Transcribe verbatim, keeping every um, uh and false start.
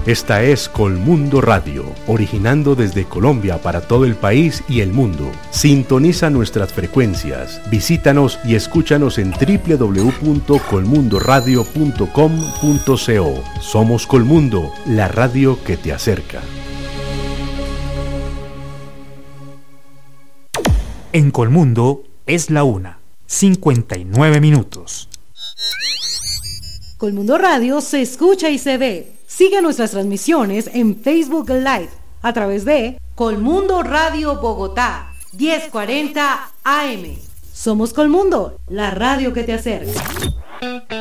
Esta es Colmundo Radio, originando desde Colombia para todo el país y el mundo. Sintoniza nuestras frecuencias, visítanos y escúchanos en doble u doble u doble u punto colmundo radio punto com punto co. Somos Colmundo, la radio que te acerca. En Colmundo es la una, cincuenta y nueve minutos. Colmundo Radio se escucha y se ve. Sigue nuestras transmisiones en Facebook Live a través de Colmundo Radio Bogotá, diez cuarenta A M. Somos Colmundo, la radio que te acerca.